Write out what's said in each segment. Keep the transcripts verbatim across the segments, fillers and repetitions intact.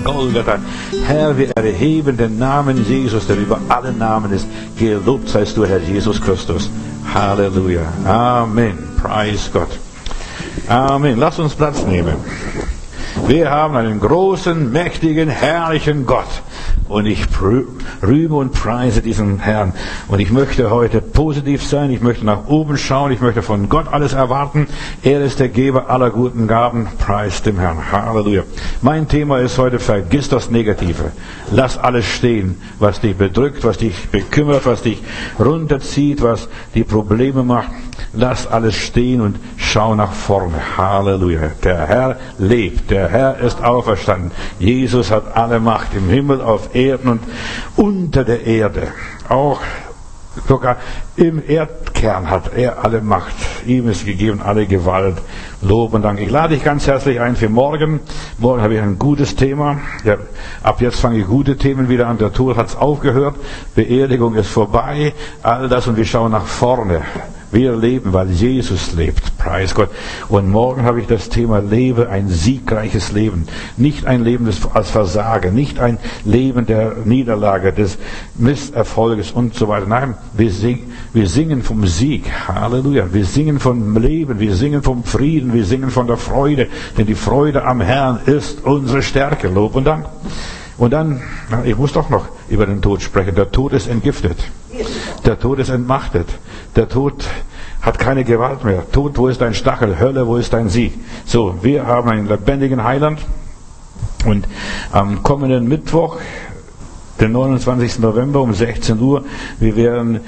Golgatha. Herr, wir erheben den Namen Jesus, der über alle Namen ist. Gelobt seist du, Herr Jesus Christus. Halleluja. Amen. Preis Gott. Amen. Lass uns Platz nehmen. Wir haben einen großen, mächtigen, herrlichen Gott. Und ich rühme und preise diesen Herrn. Und ich möchte heute positiv sein. Ich möchte nach oben schauen. Ich möchte von Gott alles erwarten. Er ist der Geber aller guten Gaben. Preis dem Herrn. Halleluja. Mein Thema ist heute, vergiss das Negative. Lass alles stehen, was dich bedrückt, was dich bekümmert, was dich runterzieht, was die Probleme macht. Lass alles stehen und schau nach vorne. Halleluja. Der Herr lebt. Der Herr ist auferstanden. Jesus hat alle Macht im Himmel, auf Erden und unter der Erde. Auch sogar im Erdkern hat er alle Macht. Ihm ist gegeben alle Gewalt. Lob und Dank. Ich lade dich ganz herzlich ein für morgen. Morgen habe ich ein gutes Thema. Ja, ab jetzt fange ich gute Themen wieder an. Der Tod hat es aufgehört. Beerdigung ist vorbei. All das und wir schauen nach vorne. Wir leben, weil Jesus lebt. Preis Gott. Und morgen habe ich das Thema Lebe, ein siegreiches Leben. Nicht ein Leben des, als Versager, nicht ein Leben der Niederlage, des Misserfolges und so weiter. Nein, wir, sing, wir singen vom Sieg. Halleluja. Wir singen vom Leben, wir singen vom Frieden, wir singen von der Freude. Denn die Freude am Herrn ist unsere Stärke. Lob und Dank. Und dann, ich muss doch noch über den Tod sprechen. Der Tod ist entgiftet. Der Tod ist entmachtet. Der Tod hat keine Gewalt mehr. Tod, wo ist dein Stachel? Hölle, wo ist dein Sieg? So, wir haben einen lebendigen Heiland. Und am kommenden Mittwoch, den neunundzwanzigsten November um sechzehn Uhr, wir werden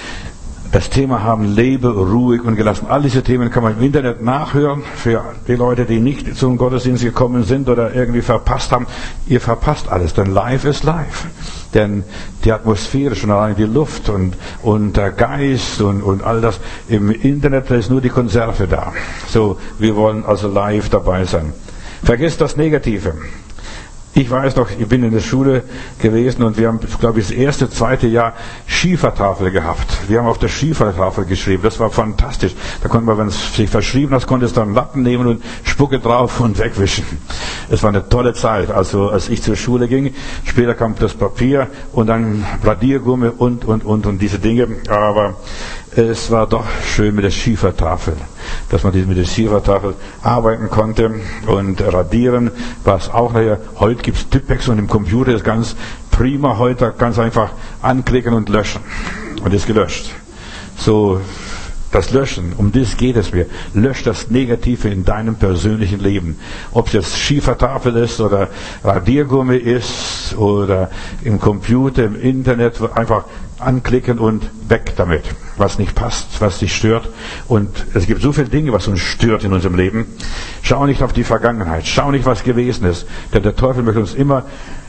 das Thema haben, lebe ruhig und gelassen. All diese Themen kann man im Internet nachhören. Für die Leute, die nicht zum Gottesdienst gekommen sind oder irgendwie verpasst haben, ihr verpasst alles, denn live ist live. Denn die Atmosphäre, schon allein die Luft und, und der Geist und, und all das, im Internet, da ist nur die Konserve da. So, wir wollen also live dabei sein. Vergiss das Negative. Ich weiß noch, ich bin in der Schule gewesen und wir haben, glaube ich, das erste, zweite Jahr Schiefertafel gehabt. Wir haben auf der Schiefertafel geschrieben. Das war fantastisch. Da konnte man, wenn es sich verschrieben hat, konnte es dann einen Lappen nehmen und Spucke drauf und wegwischen. Es war eine tolle Zeit. Also, als ich zur Schule ging, später kam das Papier und dann Radiergummi und, und, und, und diese Dinge. Aber es war doch schön mit der Schiefertafel, dass man mit der Schiefertafel arbeiten konnte und radieren, was auch nachher, heute gibt es Tippex und im Computer ist ganz prima, heute ganz einfach anklicken und löschen und ist gelöscht. So, das Löschen, um das geht es mir. Lösch das Negative in deinem persönlichen Leben. Ob es jetzt Schiefertafel ist oder Radiergummi ist oder im Computer, im Internet, einfach anklicken und weg damit. Was nicht passt, was dich stört. Und es gibt so viele Dinge, was uns stört in unserem Leben. Schau nicht auf die Vergangenheit. Schau nicht, was gewesen ist. Denn der Teufel möchte uns immer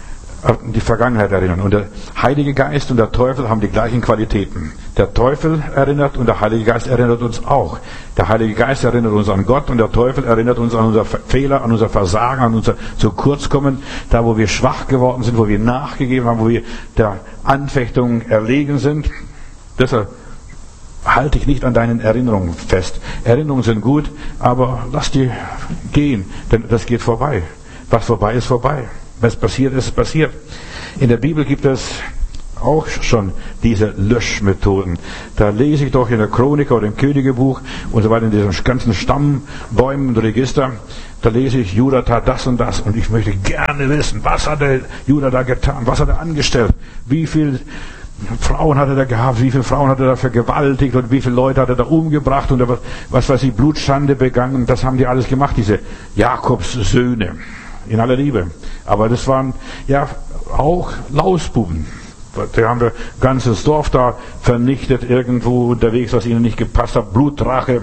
an die Vergangenheit erinnern. Und der Heilige Geist und der Teufel haben die gleichen Qualitäten. Der Teufel erinnert und der Heilige Geist erinnert uns auch. Der Heilige Geist erinnert uns an Gott und der Teufel erinnert uns an unsere Fehler, an unser Versagen, an unser zu kurzkommen, da wo wir schwach geworden sind, wo wir nachgegeben haben, wo wir der Anfechtung erlegen sind. Deshalb halte dich nicht an deinen Erinnerungen fest. Erinnerungen sind gut, aber lass die gehen, denn das geht vorbei. Was vorbei ist, vorbei. Was passiert ist, passiert. In der Bibel gibt es auch schon diese Löschmethoden. Da lese ich doch in der Chronik oder im Königebuch und so weiter, in diesen ganzen Stammbäumen und Register, da lese ich, Judah tat das und das und ich möchte gerne wissen, was hat der Judah da getan, was hat er angestellt, wie viele Frauen hat er da gehabt, wie viele Frauen hat er da vergewaltigt und wie viele Leute hat er da umgebracht und was, was weiß ich, Blutschande begangen, das haben die alles gemacht, diese Jakobs Söhne. In aller Liebe. Aber das waren ja auch Lausbuben. Die haben das ganze Dorf da vernichtet, irgendwo unterwegs, was ihnen nicht gepasst hat. Blutrache.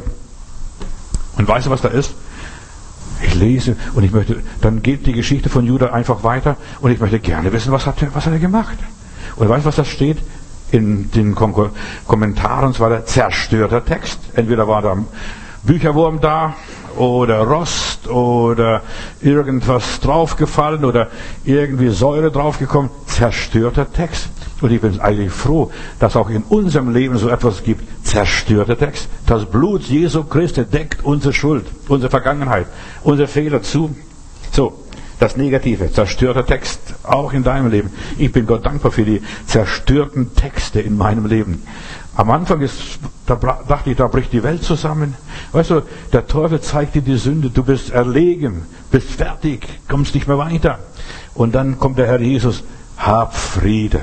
Und weißt du, was da ist? Ich lese und ich möchte, dann geht die Geschichte von Judah einfach weiter und ich möchte gerne wissen, was hat er, was hat er gemacht? Und weißt du, was das steht? In den Kom- Kommentaren, und zwar der zerstörte Text. Entweder war da Bücherwurm da, oder Rost oder irgendwas draufgefallen oder irgendwie Säure draufgekommen. Zerstörter Text. Und ich bin eigentlich froh, dass auch in unserem Leben so etwas gibt. Zerstörter Text. Das Blut Jesu Christi deckt unsere Schuld, unsere Vergangenheit, unsere Fehler zu. So, das Negative, zerstörter Text, auch in deinem Leben. Ich bin Gott dankbar für die zerstörten Texte in meinem Leben. Am Anfang ist, da dachte ich, da bricht die Welt zusammen. Weißt du, der Teufel zeigt dir die Sünde, du bist erlegen, bist fertig, kommst nicht mehr weiter. Und dann kommt der Herr Jesus, hab Friede.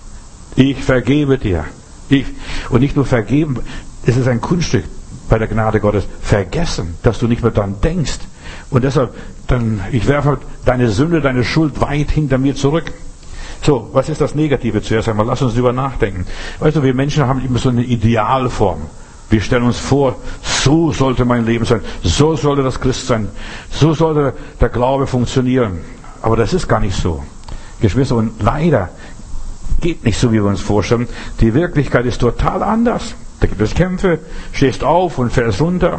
Ich vergebe dir. Ich, und nicht nur vergeben, es ist ein Kunststück bei der Gnade Gottes, vergessen, dass du nicht mehr daran denkst. Und deshalb, dann, ich werfe deine Sünde, deine Schuld weit hinter mir zurück. So, was ist das Negative zuerst einmal? Lass uns darüber nachdenken. Weißt du, wir Menschen haben immer so eine Idealform. Wir stellen uns vor, so sollte mein Leben sein, so sollte das Christ sein, so sollte der Glaube funktionieren. Aber das ist gar nicht so. Geschwister, und leider geht nicht so, wie wir uns vorstellen. Die Wirklichkeit ist total anders. Da gibt es Kämpfe, stehst auf und fällst runter.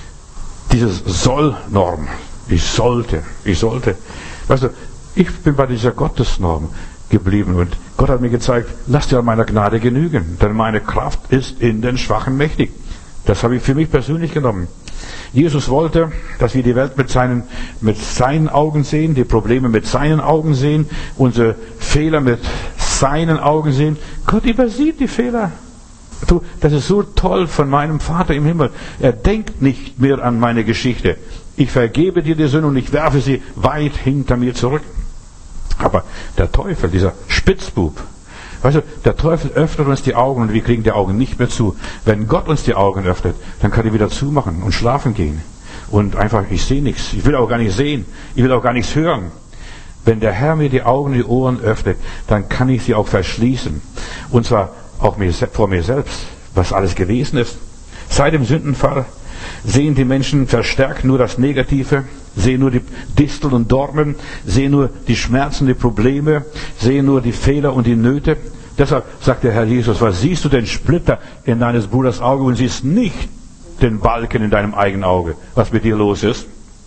Dieses Soll-Norm. Ich sollte, ich sollte. Weißt du, ich bin bei dieser Gottesnorm geblieben und Gott hat mir gezeigt, lass dir an meiner Gnade genügen, denn meine Kraft ist in den Schwachen mächtig. Das habe ich für mich persönlich genommen. Jesus wollte, dass wir die Welt mit seinen, mit seinen Augen sehen, die Probleme mit seinen Augen sehen, unsere Fehler mit seinen Augen sehen. Gott übersieht die Fehler. Du, das ist so toll von meinem Vater im Himmel. Er denkt nicht mehr an meine Geschichte. Ich vergebe dir die Sünde und ich werfe sie weit hinter mir zurück. Aber der Teufel, dieser Spitzbub, weißt du, der Teufel öffnet uns die Augen und wir kriegen die Augen nicht mehr zu. Wenn Gott uns die Augen öffnet, dann kann er wieder zumachen und schlafen gehen. Und einfach, ich sehe nichts. Ich will auch gar nicht sehen. Ich will auch gar nichts hören. Wenn der Herr mir die Augen und die Ohren öffnet, dann kann ich sie auch verschließen. Und zwar auch mir, vor mir selbst, was alles gewesen ist. Seit dem Sündenfall sehen die Menschen verstärkt nur das Negative, sehen nur die Disteln und Dornen, sehen nur die Schmerzen, die Probleme, sehen nur die Fehler und die Nöte. Deshalb sagt der Herr Jesus, was siehst du den Splitter in deines Bruders Auge und siehst nicht den Balken in deinem eigenen Auge, was mit dir los ist?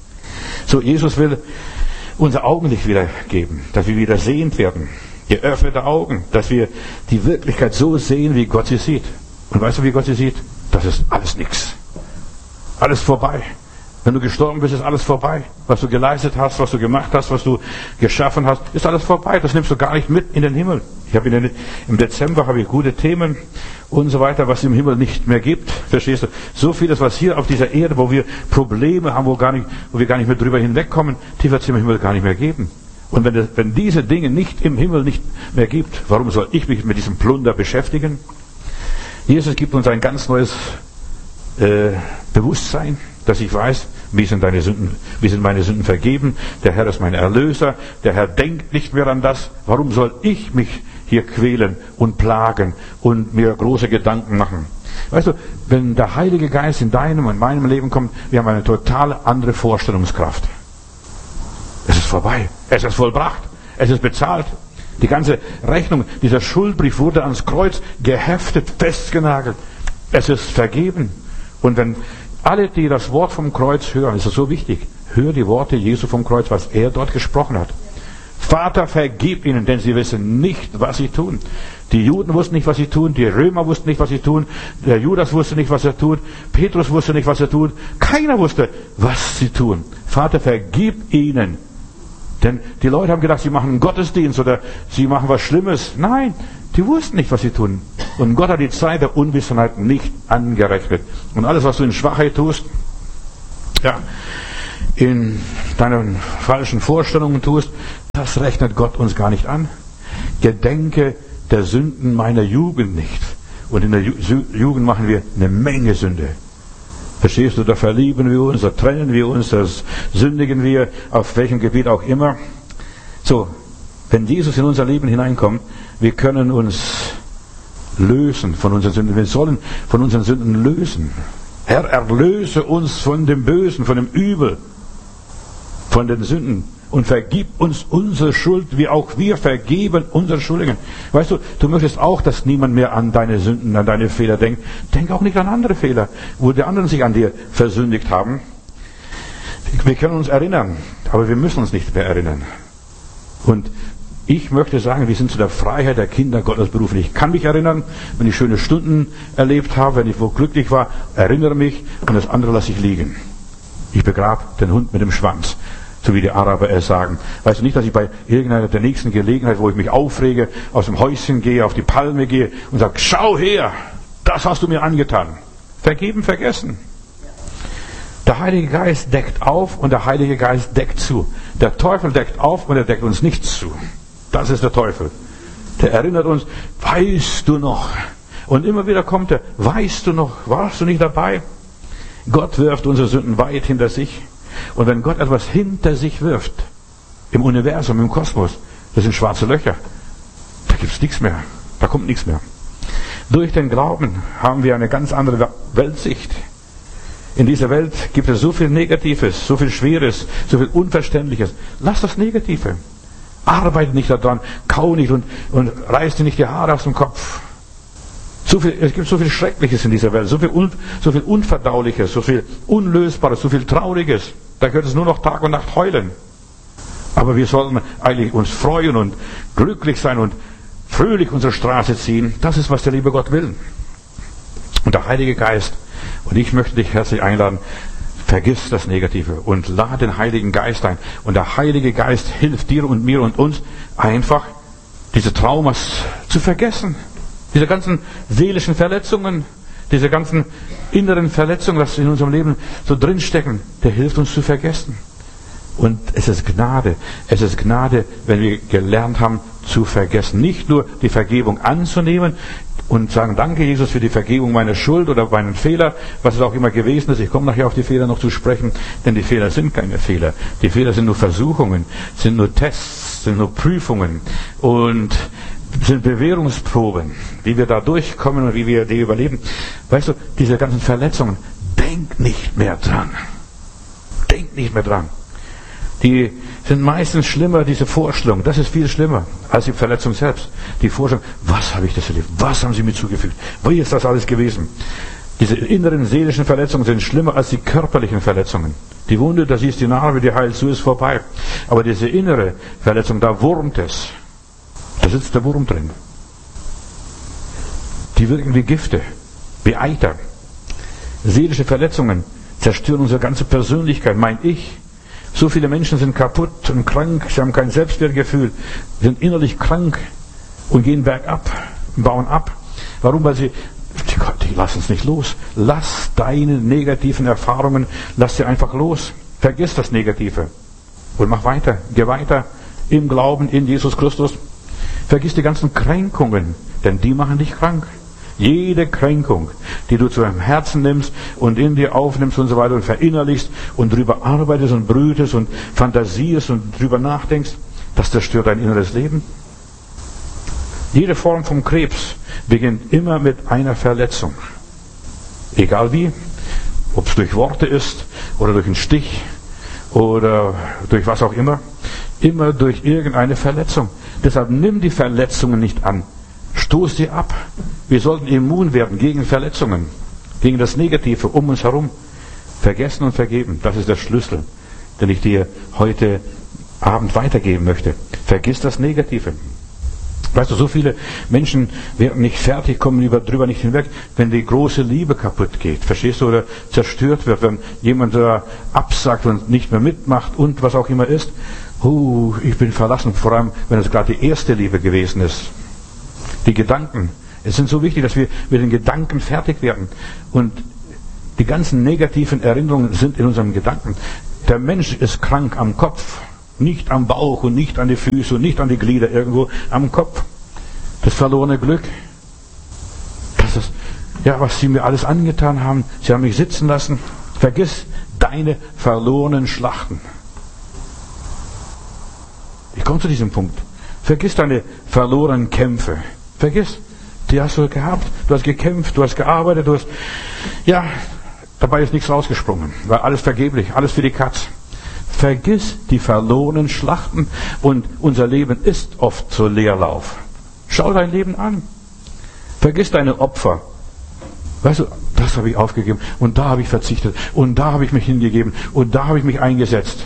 So, Jesus will unser Augenlicht wiedergeben, dass wir wieder sehend werden. Geöffnete Augen, dass wir die Wirklichkeit so sehen, wie Gott sie sieht. Und weißt du, wie Gott sie sieht? Das ist alles nichts. Alles vorbei. Wenn du gestorben bist, ist alles vorbei. Was du geleistet hast, was du gemacht hast, was du geschaffen hast, ist alles vorbei. Das nimmst du gar nicht mit in den Himmel. Ich habe in den, im Dezember habe ich gute Themen und so weiter, was es im Himmel nicht mehr gibt. Verstehst du? So vieles, was hier auf dieser Erde, wo wir Probleme haben, wo, gar nicht, wo wir gar nicht mehr drüber hinwegkommen, die wird es im Himmel gar nicht mehr geben. Und wenn, das, wenn diese Dinge nicht im Himmel nicht mehr gibt, warum soll ich mich mit diesem Plunder beschäftigen? Jesus gibt uns ein ganz neues äh, Bewusstsein, dass ich weiß, wie sind, deine Sünden, wie sind meine Sünden vergeben. Der Herr ist mein Erlöser. Der Herr denkt nicht mehr an das. Warum soll ich mich hier quälen und plagen und mir große Gedanken machen? Weißt du, wenn der Heilige Geist in deinem und meinem Leben kommt, wir haben eine total andere Vorstellungskraft. Es ist vorbei. Es ist vollbracht. Es ist bezahlt. Die ganze Rechnung, dieser Schuldbrief wurde ans Kreuz geheftet, festgenagelt. Es ist vergeben. Und wenn alle, die das Wort vom Kreuz hören, ist es so wichtig, hör die Worte Jesu vom Kreuz, was er dort gesprochen hat. Vater, vergib ihnen, denn sie wissen nicht, was sie tun. Die Juden wussten nicht, was sie tun, die Römer wussten nicht, was sie tun, der Judas wusste nicht, was er tut, Petrus wusste nicht, was er tut, keiner wusste, was sie tun. Vater, vergib ihnen. Denn die Leute haben gedacht, sie machen einen Gottesdienst oder sie machen was Schlimmes. Nein, die wussten nicht, was sie tun. Und Gott hat die Zeit der Unwissenheit nicht angerechnet. Und alles, was du in Schwachheit tust, ja, in deinen falschen Vorstellungen tust, das rechnet Gott uns gar nicht an. Gedenke der Sünden meiner Jugend nicht. Und in der Jugend machen wir eine Menge Sünde. Verstehst du, da verlieben wir uns, da trennen wir uns, da sündigen wir, auf welchem Gebiet auch immer. So, wenn Jesus in unser Leben hineinkommt, wir können uns lösen von unseren Sünden. Wir sollen von unseren Sünden lösen. Herr, erlöse uns von dem Bösen, von dem Übel, von den Sünden und vergib uns unsere Schuld, wie auch wir vergeben unseren Schuldigen. Weißt du, du möchtest auch, dass niemand mehr an deine Sünden, an deine Fehler denkt. Denk auch nicht an andere Fehler, wo die anderen sich an dir versündigt haben. Wir können uns erinnern, aber wir müssen uns nicht mehr erinnern. Und ich möchte sagen, wir sind zu der Freiheit der Kinder Gottes berufen. Ich kann mich erinnern, wenn ich schöne Stunden erlebt habe, wenn ich wo glücklich war, erinnere mich und das andere lasse ich liegen. Ich begrab den Hund mit dem Schwanz. So wie die Araber es sagen. Weißt du nicht, dass ich bei irgendeiner der nächsten Gelegenheit, wo ich mich aufrege, aus dem Häuschen gehe, auf die Palme gehe und sage, schau her, das hast du mir angetan. Vergeben, vergessen. Der Heilige Geist deckt auf und der Heilige Geist deckt zu. Der Teufel deckt auf und er deckt uns nichts zu. Das ist der Teufel. Der erinnert uns, weißt du noch? Und immer wieder kommt er, weißt du noch, warst du nicht dabei? Gott wirft unsere Sünden weit hinter sich. Und wenn Gott etwas hinter sich wirft, im Universum, im Kosmos, das sind schwarze Löcher. Da gibt es nichts mehr. Da kommt nichts mehr. Durch den Glauben haben wir eine ganz andere Weltsicht. In dieser Welt gibt es so viel Negatives, so viel Schweres, so viel Unverständliches. Lass das Negative. Arbeite nicht daran, kau nicht und, und reiß dir nicht die Haare aus dem Kopf. So viel, es gibt so viel Schreckliches in dieser Welt, so viel, un, so viel Unverdauliches, so viel Unlösbares, so viel Trauriges. Da könnte es nur noch Tag und Nacht heulen. Aber wir sollten eigentlich uns freuen und glücklich sein und fröhlich unsere Straße ziehen. Das ist, was der liebe Gott will. Und der Heilige Geist, und ich möchte dich herzlich einladen, vergiss das Negative und lade den Heiligen Geist ein. Und der Heilige Geist hilft dir und mir und uns einfach, diese Traumas zu vergessen. Diese ganzen seelischen Verletzungen, diese ganzen inneren Verletzungen, was in unserem Leben so drinstecken, der hilft uns zu vergessen. Und es ist Gnade. Es ist Gnade, wenn wir gelernt haben zu vergessen. Nicht nur die Vergebung anzunehmen und sagen, danke Jesus für die Vergebung meiner Schuld oder meinen Fehler, was es auch immer gewesen ist. Ich komme nachher auf die Fehler noch zu sprechen, denn die Fehler sind keine Fehler. Die Fehler sind nur Versuchungen, sind nur Tests, sind nur Prüfungen und sind Bewährungsproben, wie wir da durchkommen und wie wir die überleben. Weißt du, diese ganzen Verletzungen, denk nicht mehr dran. Denk nicht mehr dran. Die sind meistens schlimmer, diese Vorstellung. Das ist viel schlimmer als die Verletzung selbst. Die Vorstellung, was habe ich das erlebt? Was haben sie mir zugefügt? Wie ist das alles gewesen? Diese inneren seelischen Verletzungen sind schlimmer als die körperlichen Verletzungen. Die Wunde, da siehst du die Narbe, die heilt zu, ist vorbei. Aber diese innere Verletzung, da wurmt es. Da sitzt der Wurm drin. Die wirken wie Gifte, wie Eiter. Seelische Verletzungen zerstören unsere ganze Persönlichkeit, mein Ich. So viele Menschen sind kaputt und krank, sie haben kein Selbstwertgefühl, sind innerlich krank und gehen bergab, bauen ab. Warum? Weil sie, die, die lassen es nicht los. Lass deine negativen Erfahrungen, lass sie einfach los. Vergiss das Negative und mach weiter, geh weiter im Glauben in Jesus Christus. Vergiss die ganzen Kränkungen, denn die machen dich krank. Jede Kränkung, die du zu deinem Herzen nimmst und in dir aufnimmst und so weiter und verinnerlichst und drüber arbeitest und brütest und fantasierst und drüber nachdenkst, das zerstört dein inneres Leben. Jede Form von Krebs beginnt immer mit einer Verletzung. Egal wie, ob es durch Worte ist oder durch einen Stich oder durch was auch immer, immer durch irgendeine Verletzung. Deshalb nimm die Verletzungen nicht an. Stoß sie ab. Wir sollten immun werden gegen Verletzungen, gegen das Negative um uns herum. Vergessen und vergeben, das ist der Schlüssel, den ich dir heute Abend weitergeben möchte. Vergiss das Negative. Weißt du, so viele Menschen werden nicht fertig, kommen über, drüber nicht hinweg, wenn die große Liebe kaputt geht. Verstehst du? Oder zerstört wird, wenn jemand da absagt und nicht mehr mitmacht und was auch immer ist. Oh, ich bin verlassen, vor allem, wenn es gerade die erste Liebe gewesen ist. Die Gedanken. Es sind so wichtig, dass wir mit den Gedanken fertig werden. Und die ganzen negativen Erinnerungen sind in unseren Gedanken. Der Mensch ist krank am Kopf. Nicht am Bauch und nicht an die Füße und nicht an die Glieder, irgendwo am Kopf. Das verlorene Glück. Das ist, ja, was sie mir alles angetan haben. Sie haben mich sitzen lassen. Vergiss deine verlorenen Schlachten. Ich komme zu diesem Punkt. Vergiss deine verlorenen Kämpfe. Vergiss, die hast du gehabt. Du hast gekämpft, du hast gearbeitet, du hast, ja, dabei ist nichts rausgesprungen. War alles vergeblich, alles für die Katz. Vergiss die verlorenen Schlachten und unser Leben ist oft so Leerlauf. Schau dein Leben an. Vergiss deine Opfer. Weißt du, das habe ich aufgegeben und da habe ich verzichtet und da habe ich mich hingegeben und da habe ich mich eingesetzt.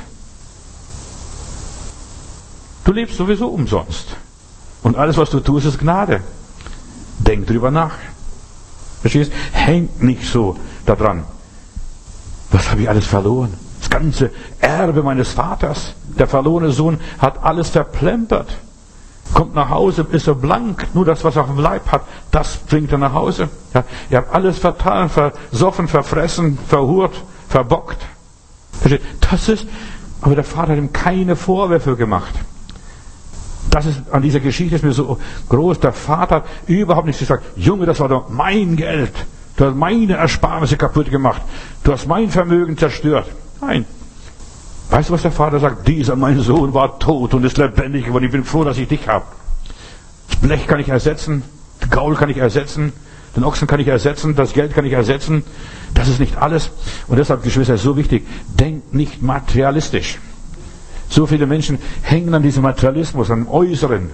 Du lebst sowieso umsonst. Und alles, was du tust, ist Gnade. Denk drüber nach. Verstehst? Hängt nicht so daran. Was habe ich alles verloren? das ganze Erbe meines Vaters. Der verlorene Sohn hat alles verplempert. Kommt nach Hause, ist er blank. Nur das, was er auf dem Leib hat, das bringt er nach Hause. Ja, ihr habt alles vertan, versoffen, verfressen, verhurt, verbockt. Das ist, aber der Vater hat ihm keine Vorwürfe gemacht. Das ist, an dieser Geschichte ist mir so groß. Der Vater hat überhaupt nicht gesagt, Junge, das war doch mein Geld. Du hast meine Ersparnisse kaputt gemacht. Du hast mein Vermögen zerstört. Nein. Weißt du, was der Vater sagt? Dieser, mein Sohn, war tot und ist lebendig geworden. Ich bin froh, dass ich dich habe. Das Blech kann ich ersetzen. Den Gaul kann ich ersetzen. Den Ochsen kann ich ersetzen. Das Geld kann ich ersetzen. Das ist nicht alles. Und deshalb, Geschwister, ist so wichtig. Denkt nicht materialistisch. So viele Menschen hängen an diesem Materialismus, an dem Äußeren.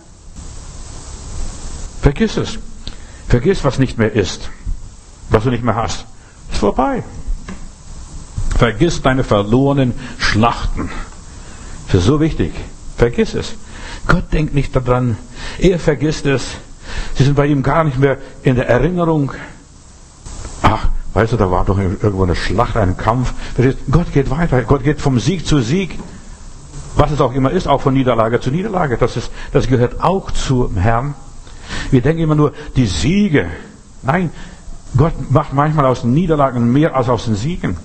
Vergiss es. Vergiss, was nicht mehr ist. Was du nicht mehr hast. Ist vorbei. Vergiss deine verlorenen Schlachten. Das ist so wichtig. Vergiss es. Gott denkt nicht daran. Er vergisst es. Sie sind bei ihm gar nicht mehr in der Erinnerung. Ach, weißt du, da war doch irgendwo eine Schlacht, ein Kampf. Gott geht weiter. Gott geht vom Sieg zu Sieg. Was es auch immer ist, auch von Niederlage zu Niederlage. Das, ist, das gehört auch zum Herrn. Wir denken immer nur, die Siege. Nein, Gott macht manchmal aus den Niederlagen mehr als aus den Siegen.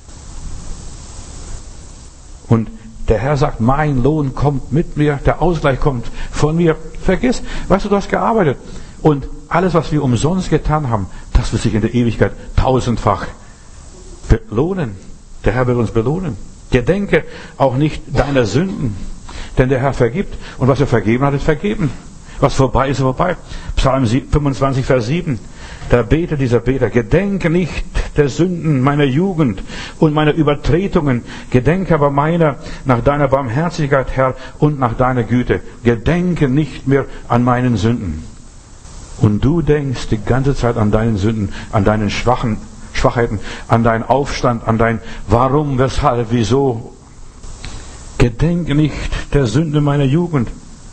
Und der Herr sagt, mein Lohn kommt mit mir, der Ausgleich kommt von mir. Vergiss, weißt du, du hast gearbeitet. Und alles, was wir umsonst getan haben, das wird sich in der Ewigkeit tausendfach belohnen. Der Herr wird uns belohnen. Gedenke auch nicht deiner Sünden, denn der Herr vergibt. Und was er vergeben hat, ist vergeben. Was vorbei ist, ist vorbei. Psalm fünfundzwanzig, Vers sieben. Da betet dieser Beter, gedenke nicht der Sünden meiner Jugend und meiner Übertretungen, gedenke aber meiner nach deiner Barmherzigkeit, Herr, und nach deiner Güte. Gedenke nicht mehr an meinen Sünden. Und du denkst die ganze Zeit an deinen Sünden, an deinen schwachen Schwachheiten, an deinen Aufstand, an dein Warum, Weshalb, Wieso. Gedenke nicht der Sünden meiner Jugend.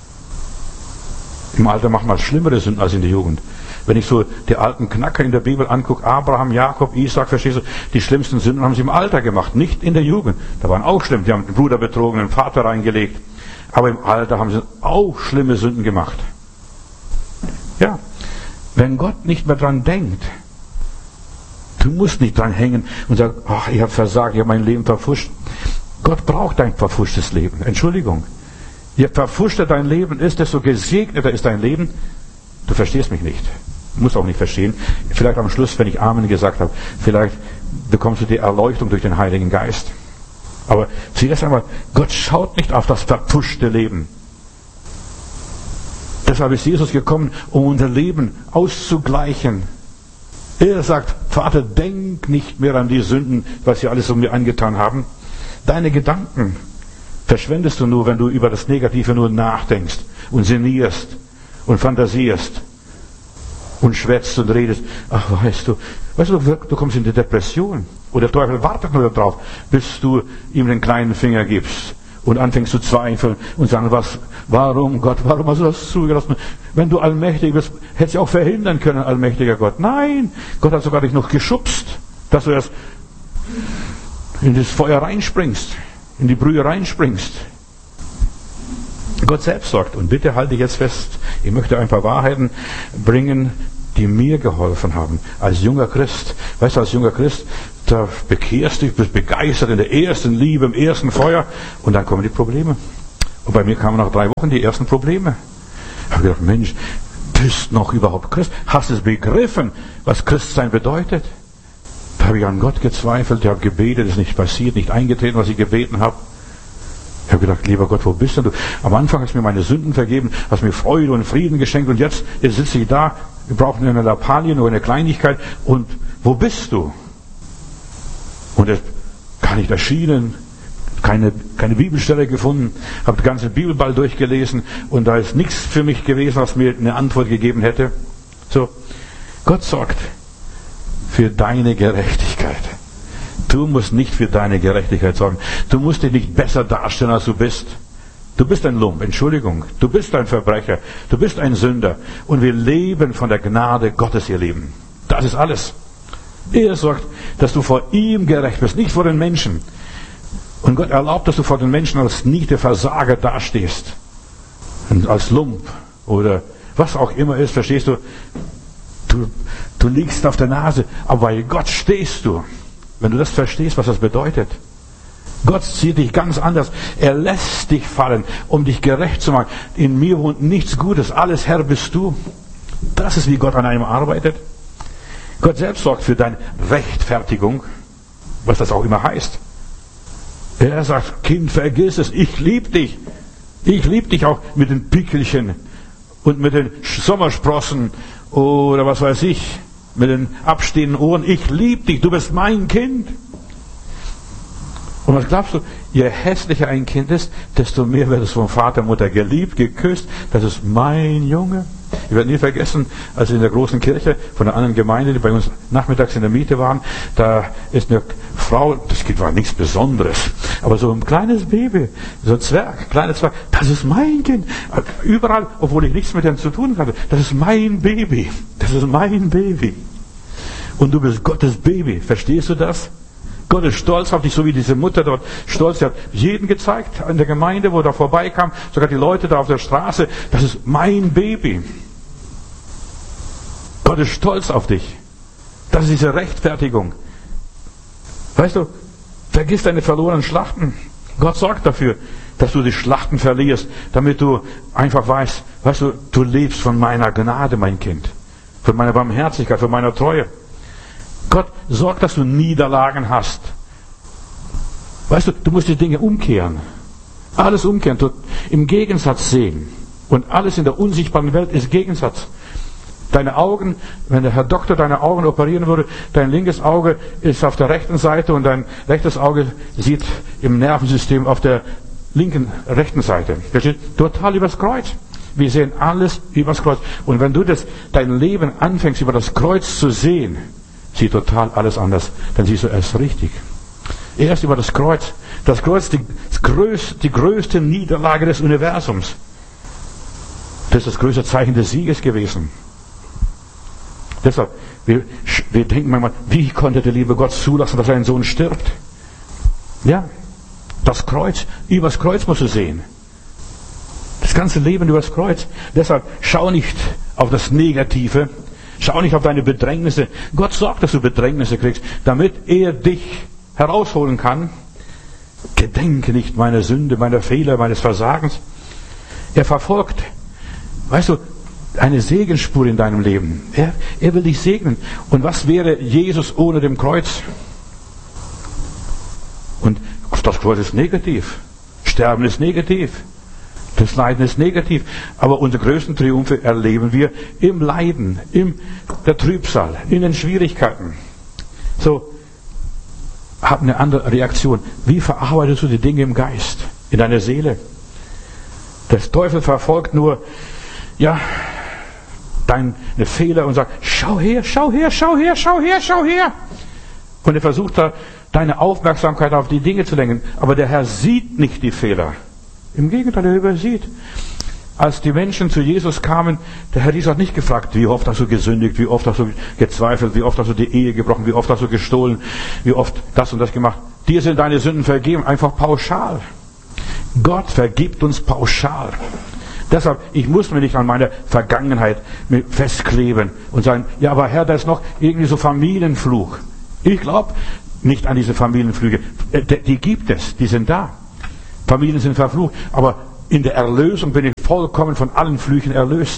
Im Alter macht man schlimmere Sünden als in der Jugend. Wenn ich so die alten Knacker in der Bibel angucke, Abraham, Jakob, Isaac, verstehst du, die schlimmsten Sünden haben sie im Alter gemacht, nicht in der Jugend. Da waren auch schlimm, die haben den Bruder betrogen, den Vater reingelegt. Aber im Alter haben sie auch schlimme Sünden gemacht. Ja, wenn Gott nicht mehr dran denkt, du musst nicht dran hängen und sagen, ach, ich habe versagt, ich habe mein Leben verfuscht. Gott braucht dein verfuschtes Leben. Entschuldigung. Je verfuschter dein Leben ist, desto gesegneter ist dein Leben. Du verstehst mich nicht. Du musst auch nicht verstehen. Vielleicht am Schluss, wenn ich Amen gesagt habe, vielleicht bekommst du die Erleuchtung durch den Heiligen Geist. Aber zuerst einmal, Gott schaut nicht auf das verpfuschte Leben. Deshalb ist Jesus gekommen, um unser Leben auszugleichen. Er sagt, Vater, denk nicht mehr an die Sünden, was sie alles um mir angetan haben. Deine Gedanken verschwendest du nur, wenn du über das Negative nur nachdenkst und sinnierst und fantasierst und schwätzt und redest. Ach, weißt du, weißt du, du kommst in die Depression. Und der Teufel wartet nur darauf, bis du ihm den kleinen Finger gibst und anfängst zu zweifeln und sagen, was, warum Gott, warum hast du das zugelassen? Wenn du allmächtig bist, hättest du auch verhindern können, allmächtiger Gott. Nein, Gott hat sogar dich noch geschubst, dass du erst in das Feuer reinspringst, in die Brühe reinspringst. Gott selbst sagt, und bitte halte ich jetzt fest, ich möchte ein paar Wahrheiten bringen, die mir geholfen haben, als junger Christ. Weißt du, als junger Christ, da bekehrst du dich, bist begeistert in der ersten Liebe, im ersten Feuer, und dann kommen die Probleme. Und bei mir kamen nach drei Wochen die ersten Probleme. Ich habe gedacht, Mensch, bist noch überhaupt Christ? Hast du es begriffen, was Christsein bedeutet? Da habe ich an Gott gezweifelt, ich habe gebetet, es ist nicht passiert, nicht eingetreten, was ich gebeten habe. Ich habe gedacht, lieber Gott, wo bist denn du? Am Anfang hast du mir meine Sünden vergeben, hast mir Freude und Frieden geschenkt, und jetzt, jetzt sitze ich da, wir brauchen eine Lappalie, nur eine Kleinigkeit, und wo bist du? Und er gar nicht erschienen, keine, keine Bibelstelle gefunden, habe den ganzen Bibelball durchgelesen, und da ist nichts für mich gewesen, was mir eine Antwort gegeben hätte. So, Gott sorgt für deine Gerechtigkeit. Du musst nicht für deine Gerechtigkeit sorgen. Du musst dich nicht besser darstellen, als du bist. Du bist ein Lump, Entschuldigung. Du bist ein Verbrecher. Du bist ein Sünder. Und wir leben von der Gnade Gottes, ihr Lieben. Das ist alles. Er sorgt, dass du vor ihm gerecht bist, nicht vor den Menschen. Und Gott erlaubt, dass du vor den Menschen als Niete, Versager dastehst. Und als Lump oder was auch immer ist, verstehst du? Du, du liegst auf der Nase, aber bei Gott stehst du. Wenn du das verstehst, was das bedeutet. Gott sieht dich ganz anders. Er lässt dich fallen, um dich gerecht zu machen. In mir wohnt nichts Gutes. Alles Herr bist du. Das ist, wie Gott an einem arbeitet. Gott selbst sorgt für deine Rechtfertigung, was das auch immer heißt. Er sagt, Kind, vergiss es, ich liebe dich. Ich liebe dich auch mit den Pickelchen und mit den Sommersprossen oder was weiß ich, mit den abstehenden Ohren. Ich liebe dich, du bist mein Kind. Und was glaubst du? Je hässlicher ein Kind ist, desto mehr wird es vom Vater und Mutter geliebt, geküsst. Das ist mein Junge. Ich werde nie vergessen, als wir in der großen Kirche von einer anderen Gemeinde, die bei uns nachmittags in der Miete waren, da ist eine Frau, das Kind war nichts Besonderes, aber so ein kleines Baby, so ein Zwerg, kleiner Zwerg, das ist mein Kind. Überall, obwohl ich nichts mit dem zu tun hatte, das ist mein Baby. Das ist mein Baby. Und du bist Gottes Baby. Verstehst du das? Gott ist stolz auf dich, so wie diese Mutter dort stolz. Sie hat jeden gezeigt in der Gemeinde, wo er vorbeikam, sogar die Leute da auf der Straße. Das ist mein Baby. Gott ist stolz auf dich. Das ist diese Rechtfertigung. Weißt du, vergiss deine verlorenen Schlachten. Gott sorgt dafür, dass du die Schlachten verlierst, damit du einfach weißt, weißt du, du lebst von meiner Gnade, mein Kind. Von meiner Barmherzigkeit, von meiner Treue. Gott sorgt, dass du Niederlagen hast. Weißt du, du musst die Dinge umkehren. Alles umkehren, im Gegensatz sehen. Und alles in der unsichtbaren Welt ist Gegensatz. Deine Augen, wenn der Herr Doktor deine Augen operieren würde, dein linkes Auge ist auf der rechten Seite und dein rechtes Auge sieht im Nervensystem auf der linken, rechten Seite. Das steht total übers Kreuz. Wir sehen alles übers Kreuz. Und wenn du das, dein Leben anfängst, über das Kreuz zu sehen, sieht total alles anders. Dann siehst du erst richtig. Erst über das Kreuz. Das Kreuz, die, das größte, die größte Niederlage des Universums. Das ist das größte Zeichen des Sieges gewesen. Deshalb, wir, wir denken manchmal, wie konnte der liebe Gott zulassen, dass sein Sohn stirbt? Ja, das Kreuz, übers Kreuz musst du sehen. Das ganze Leben übers Kreuz. Deshalb, schau nicht auf das Negative, schau nicht auf deine Bedrängnisse. Gott sorgt, dass du Bedrängnisse kriegst, damit er dich herausholen kann. Gedenke nicht meiner Sünde, meiner Fehler, meines Versagens. Er verfolgt, weißt du, eine Segensspur in deinem Leben. Er, er will dich segnen. Und was wäre Jesus ohne dem Kreuz? Und das Kreuz ist negativ. Sterben ist negativ. Das Leiden ist negativ. Aber unsere größten Triumphe erleben wir im Leiden, in der Trübsal, in den Schwierigkeiten. So, hab eine andere Reaktion. Wie verarbeitest du die Dinge im Geist, in deiner Seele? Der Teufel verfolgt nur, ja, deine Fehler und sagt, schau her, schau her, schau her, schau her, schau her. Und er versucht da, deine Aufmerksamkeit auf die Dinge zu lenken. Aber der Herr sieht nicht die Fehler. Im Gegenteil, er übersieht. Als die Menschen zu Jesus kamen, der Herr Jesus hat nicht gefragt, wie oft hast du gesündigt, wie oft hast du gezweifelt, wie oft hast du die Ehe gebrochen, wie oft hast du gestohlen, wie oft das und das gemacht. Dir sind deine Sünden vergeben, einfach pauschal. Gott vergibt uns pauschal. Deshalb, ich muss mir nicht an meiner Vergangenheit festkleben und sagen, ja, aber Herr, da ist noch irgendwie so Familienfluch. Ich glaube nicht an diese Familienflüge. Die gibt es, die sind da. Familien sind verflucht, aber in der Erlösung bin ich vollkommen von allen Flüchen erlöst.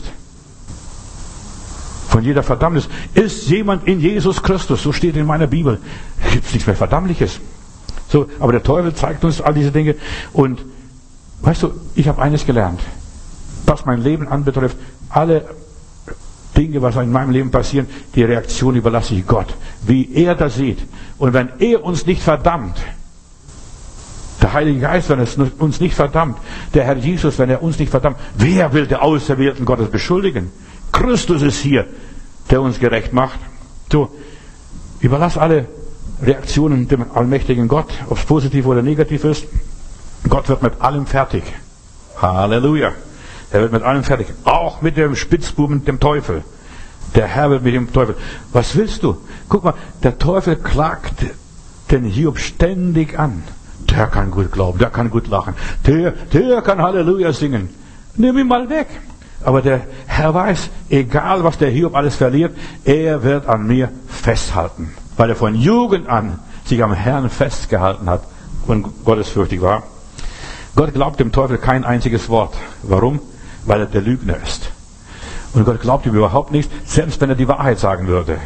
Von jeder Verdammnis. Ist jemand in Jesus Christus, so steht in meiner Bibel, gibt es nichts mehr Verdammliches. So, aber der Teufel zeigt uns all diese Dinge und weißt du, ich habe eines gelernt. Was mein Leben anbetrifft, alle Dinge, was in meinem Leben passieren, die Reaktion überlasse ich Gott. Wie er das sieht. Und wenn er uns nicht verdammt, der Heilige Geist, wenn er uns nicht verdammt, der Herr Jesus, wenn er uns nicht verdammt, wer will der Auserwählten Gottes beschuldigen? Christus ist hier, der uns gerecht macht. So, überlass alle Reaktionen dem allmächtigen Gott, ob es positiv oder negativ ist. Gott wird mit allem fertig. Halleluja. Er wird mit allem fertig. Auch mit dem Spitzbuben, dem Teufel. Der Herr wird mit dem Teufel. Was willst du? Guck mal, der Teufel klagt den Hiob ständig an. der kann gut glauben, der kann gut lachen, der, der kann Halleluja singen. Nimm ihn mal weg. Aber der Herr weiß, egal was der Hiob alles verliert, er wird an mir festhalten. Weil er von Jugend an sich am Herrn festgehalten hat und gottesfürchtig war. Gott glaubt dem Teufel kein einziges Wort. Warum? Weil er der Lügner ist. Und Gott glaubt ihm überhaupt nicht, selbst wenn er die Wahrheit sagen würde.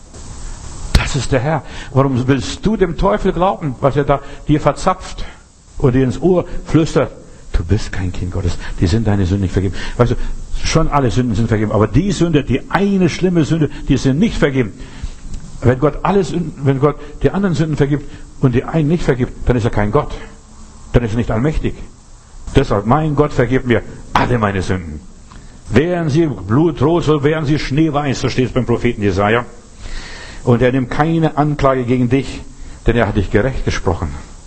Das ist der Herr. Warum willst du dem Teufel glauben, was er da dir verzapft und dir ins Ohr flüstert? Du bist kein Kind Gottes, die sind deine Sünden nicht vergeben. Weißt du, schon alle Sünden sind vergeben, aber die Sünde, die eine schlimme Sünde, die sind nicht vergeben. Wenn Gott alles, wenn Gott die anderen Sünden vergibt und die einen nicht vergibt, dann ist er kein Gott. Dann ist er nicht allmächtig. Deshalb, mein Gott, vergib mir alle meine Sünden. Wären sie blutrot, so wären sie schneeweiß, so steht es beim Propheten Jesaja. Und er nimmt keine Anklage gegen dich, denn er hat dich gerecht gesprochen.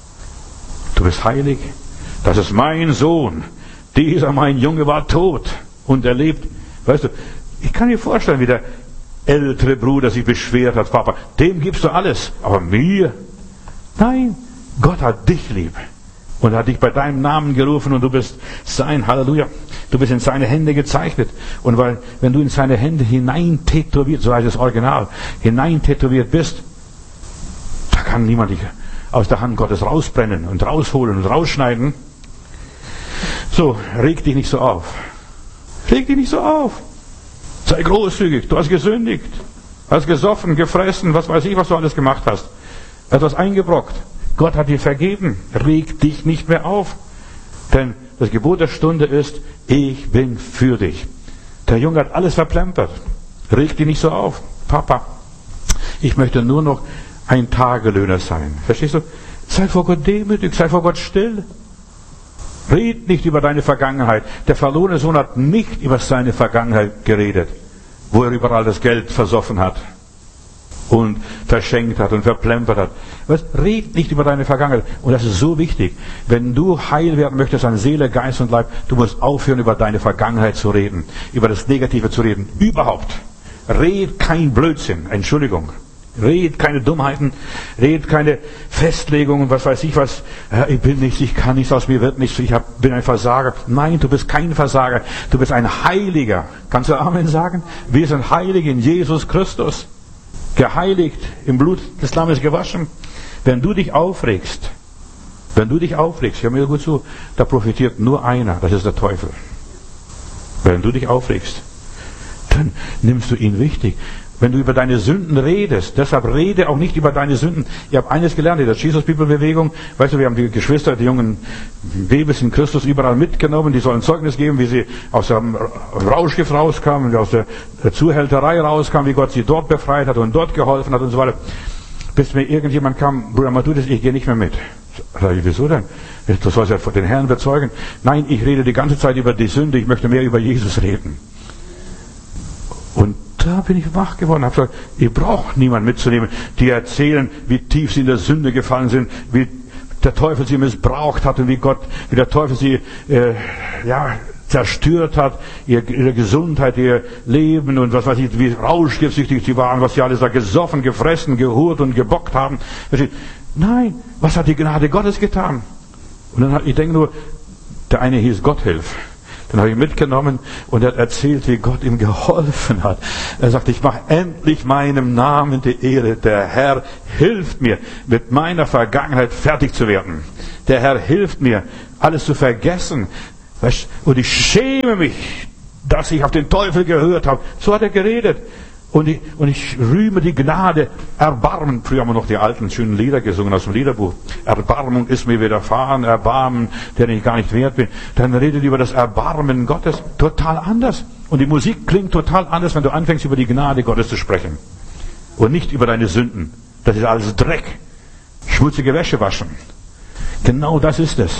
Du bist heilig. Das ist mein Sohn. Dieser, mein Junge, war tot und er lebt. Weißt du, ich kann mir vorstellen, wie der ältere Bruder sich beschwert hat. Papa, dem gibst du alles, aber mir? Nein, Gott hat dich lieb und hat dich bei deinem Namen gerufen und du bist sein, Halleluja, du bist in seine Hände gezeichnet. Und weil, wenn du in seine Hände hinein tätowiert, so heißt das Original, hinein tätowiert bist, da kann niemand dich aus der Hand Gottes rausbrennen und rausholen und rausschneiden. So, reg dich nicht so auf. Reg dich nicht so auf. Sei großzügig. Du hast gesündigt. Hast gesoffen, gefressen, was weiß ich, was du alles gemacht hast. Etwas eingebrockt. Gott hat dir vergeben. Reg dich nicht mehr auf. Denn das Gebot der Stunde ist, ich bin für dich. Der Junge hat alles verplempert. Reg dich nicht so auf. Papa, ich möchte nur noch ein Tagelöhner sein. Verstehst du? Sei vor Gott demütig, sei vor Gott still. Red nicht über deine Vergangenheit. Der verlorene Sohn hat nicht über seine Vergangenheit geredet, wo er überall das Geld versoffen hat und verschenkt hat und verplempert hat. Was? Red nicht über deine Vergangenheit. Und das ist so wichtig. Wenn du heil werden möchtest an Seele, Geist und Leib, du musst aufhören, über deine Vergangenheit zu reden, über das Negative zu reden. Überhaupt. Red kein Blödsinn. Entschuldigung. Red keine Dummheiten, red keine Festlegungen, was weiß ich was, ja, ich bin nichts, ich kann nichts, aus mir wird nichts, ich hab, bin ein Versager. Nein, du bist kein Versager, du bist ein Heiliger. Kannst du Amen sagen? Wir sind heilig in Jesus Christus, geheiligt, im Blut des Lammes gewaschen. Wenn du dich aufregst, wenn du dich aufregst, hör mir gut zu, da profitiert nur einer, das ist der Teufel. Wenn du dich aufregst, dann nimmst du ihn wichtig. Wenn du über deine Sünden redest, deshalb rede auch nicht über deine Sünden. Ich habe eines gelernt in der Jesus-People-Bewegung. Weißt du, wir haben die Geschwister, die jungen Babys in Christus überall mitgenommen. Die sollen Zeugnis geben, wie sie aus dem Rauschgift rauskamen, wie sie aus der Zuhälterei rauskamen, wie Gott sie dort befreit hat und dort geholfen hat und so weiter. Bis mir irgendjemand kam, Bruder Matthäus, ich gehe nicht mehr mit. Sag ich, wieso denn? Du sollst ja den Herrn bezeugen. Nein, ich rede die ganze Zeit über die Sünde, ich möchte mehr über Jesus reden. Und da bin ich wach geworden, habe gesagt, ich brauche niemanden mitzunehmen, die erzählen, wie tief sie in der Sünde gefallen sind, wie der Teufel sie missbraucht hat und wie Gott, wie der Teufel sie äh, ja, zerstört hat, ihre, ihre Gesundheit, ihr Leben und was weiß ich, wie rauschgiftsüchtig sie waren, was sie alles da gesoffen, gefressen, gehurt und gebockt haben. Nein, was hat die Gnade Gottes getan? Und dann hat, ich denke nur, der eine hieß Gotthilf. Den habe ich mitgenommen und er hat erzählt, wie Gott ihm geholfen hat. Er sagt, ich mache endlich meinem Namen die Ehre. Der Herr hilft mir, mit meiner Vergangenheit fertig zu werden. Der Herr hilft mir, alles zu vergessen. Und ich schäme mich, dass ich auf den Teufel gehört habe. So hat er geredet. Und ich, und ich rühme die Gnade, Erbarmen. Früher haben wir noch die alten schönen Lieder gesungen aus dem Liederbuch. Erbarmung ist mir widerfahren, Erbarmen, der ich gar nicht wert bin. Dann redet über das Erbarmen Gottes total anders. Und die Musik klingt total anders, wenn du anfängst, über die Gnade Gottes zu sprechen. Und nicht über deine Sünden. Das ist alles Dreck. Schmutzige Wäsche waschen. Genau das ist es.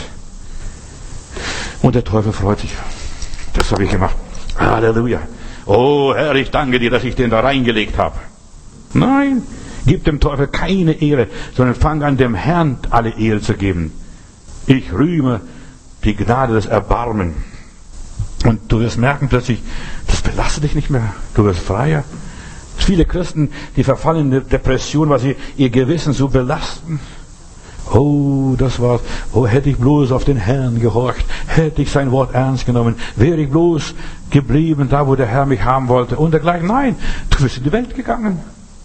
Und der Teufel freut sich. Das habe ich gemacht. Halleluja. Oh Herr, ich danke dir, dass ich den da reingelegt habe. Nein, gib dem Teufel keine Ehre, sondern fang an, dem Herrn alle Ehre zu geben. Ich rühme die Gnade des Erbarmen. Und du wirst merken plötzlich, das belastet dich nicht mehr. Du wirst freier. Viele Christen, die verfallen in eine Depression, weil sie ihr Gewissen so belasten. Oh, das war's. Oh, hätte ich bloß auf den Herrn gehorcht, hätte ich sein Wort ernst genommen, wäre ich bloß geblieben, da wo der Herr mich haben wollte und dergleichen. Nein, du bist in die Welt gegangen.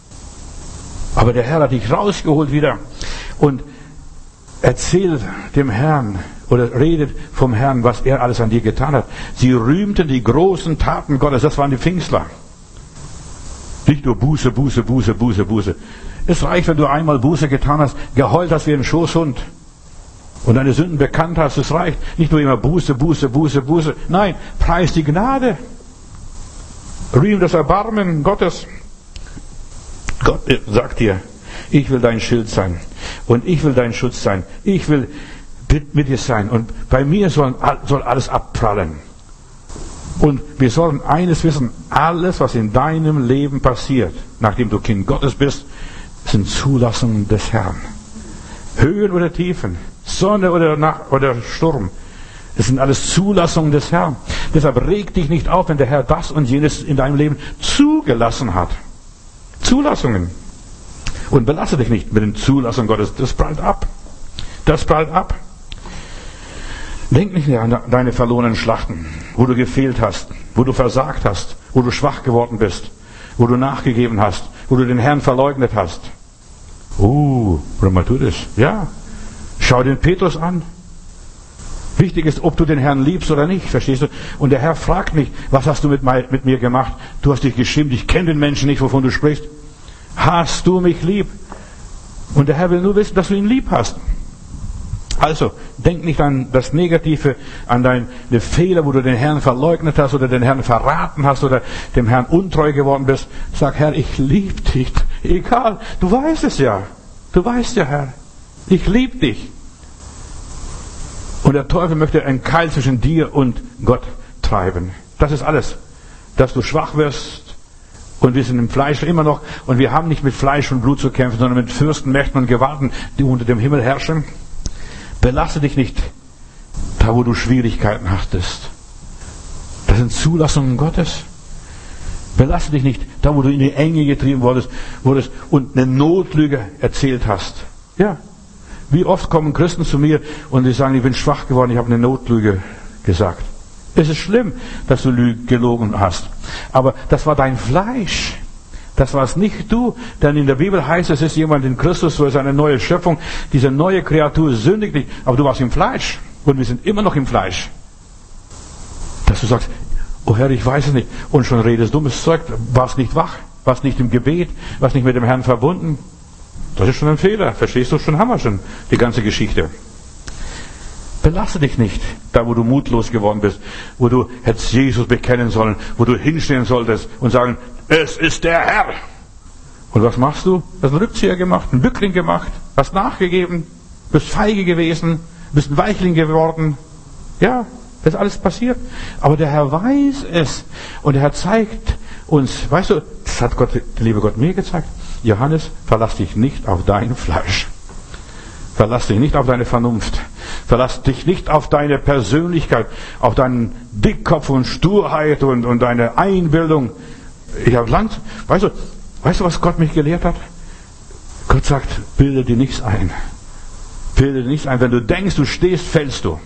Aber der Herr hat dich rausgeholt wieder und erzählt dem Herrn oder redet vom Herrn, was er alles an dir getan hat. Sie rühmten die großen Taten Gottes, das waren die Pfingstler. Nicht nur Buße, Buße, Buße, Buße, Buße. Es reicht, wenn du einmal Buße getan hast, geheult hast wie ein Schoßhund und deine Sünden bekannt hast. Es reicht. Nicht nur immer Buße, Buße, Buße, Buße. Nein, preis die Gnade. Rühm das Erbarmen Gottes. Gott sagt dir, ich will dein Schild sein und ich will dein Schutz sein. Ich will mit dir sein und bei mir soll, soll alles abprallen. Und wir sollen eines wissen, alles, was in deinem Leben passiert, nachdem du Kind Gottes bist, sind Zulassungen des Herrn. Höhen oder Tiefen, Sonne oder Nacht oder Sturm, es sind alles Zulassungen des Herrn. Deshalb reg dich nicht auf, wenn der Herr das und jenes in deinem Leben zugelassen hat. Zulassungen. Und belasse dich nicht mit den Zulassungen Gottes. Das prallt ab. Das prallt ab. Denk nicht mehr an deine verlorenen Schlachten, wo du gefehlt hast, wo du versagt hast, wo du schwach geworden bist, wo du nachgegeben hast, wo du den Herrn verleugnet hast. Uh, warum mal tu das? Ja. Schau den Petrus an. Wichtig ist, ob du den Herrn liebst oder nicht, verstehst du? Und der Herr fragt nicht, was hast du mit, mit mir gemacht? Du hast dich geschämt, ich kenne den Menschen nicht, wovon du sprichst. Hast du mich lieb? Und der Herr will nur wissen, dass du ihn lieb hast. Also, denk nicht an das Negative, an deine Fehler, wo du den Herrn verleugnet hast oder den Herrn verraten hast oder dem Herrn untreu geworden bist. Sag, Herr, ich liebe dich. Egal, du weißt es ja. Du weißt ja, Herr, ich liebe dich. Und der Teufel möchte einen Keil zwischen dir und Gott treiben. Das ist alles. Dass du schwach wirst. Und wir sind im Fleisch immer noch. Und wir haben nicht mit Fleisch und Blut zu kämpfen, sondern mit Fürsten, Mächten und Gewalten, die unter dem Himmel herrschen. Belasse dich nicht da, wo du Schwierigkeiten hattest. Das sind Zulassungen Gottes. Belasse dich nicht da, wo du in die Enge getrieben wurdest, wurdest und eine Notlüge erzählt hast. Ja. Wie oft kommen Christen zu mir und die sagen, ich bin schwach geworden, ich habe eine Notlüge gesagt. Es ist schlimm, dass du gelogen hast. Aber das war dein Fleisch. Das warst nicht du. Denn in der Bibel heißt es, es ist jemand in Christus, so ist eine neue Schöpfung. Diese neue Kreatur sündigt nicht. Aber du warst im Fleisch. Und wir sind immer noch im Fleisch. Dass du sagst, oh Herr, ich weiß es nicht. Und schon redest dummes Zeug. Warst nicht wach. Warst nicht im Gebet. Warst nicht mit dem Herrn verbunden. Das ist schon ein Fehler. Verstehst du? Schon haben wir schon die ganze Geschichte. Belasse dich nicht, da wo du mutlos geworden bist, wo du hättest Jesus bekennen sollen, wo du hinstehen solltest und sagen, es ist der Herr. Und was machst du? Du hast einen Rückzieher gemacht, einen Bückling gemacht, hast nachgegeben, bist feige gewesen, bist ein Weichling geworden. Ja, das ist alles passiert. Aber der Herr weiß es und der Herr zeigt uns, weißt du, das hat Gott, der liebe Gott mir gezeigt. Johannes, verlass dich nicht auf dein Fleisch. Verlass dich nicht auf deine Vernunft. Verlass dich nicht auf deine Persönlichkeit, auf deinen Dickkopf und Sturheit und, und deine Einbildung. Ich habe lang, weißt du, weißt du, was Gott mich gelehrt hat? Gott sagt, bilde dir nichts ein. Bilde dir nichts ein. Wenn du denkst, du stehst, fällst du.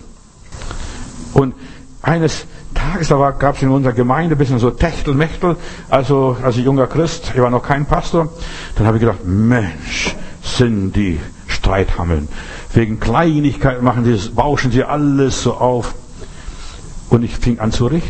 Und eines Tages, da gab es in unserer Gemeinde ein bisschen so Techtelmechtel, also als junger Christ, ich war noch kein Pastor, dann habe ich gedacht, Mensch, sind die Streithammeln. Wegen Kleinigkeiten machen sie, bauschen sie alles so auf. Und ich fing an zu richten.